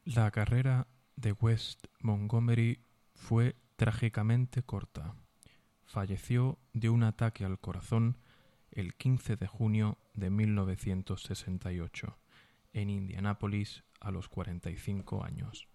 La carrera de Wes Montgomery fue trágicamente corta. Falleció de un ataque al corazón el 15 de junio de 1968 en Indianápolis a los 45 años.